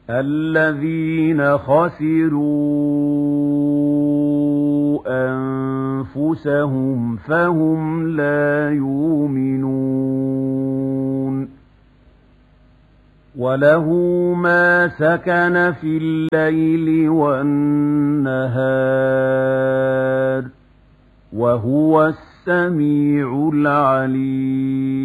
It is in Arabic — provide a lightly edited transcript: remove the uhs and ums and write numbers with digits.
الذين خسروا أنفسهم فهم لا يؤمنون وله ما سكن في الليل والنهار وهو السميع العليم